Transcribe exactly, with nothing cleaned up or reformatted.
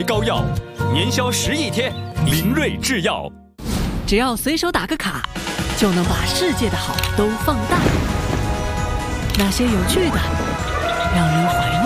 膏药，年销十亿天，林瑞制药。 只要随手打个卡，就能把世界的好都放大。那些有趣的，让人怀念。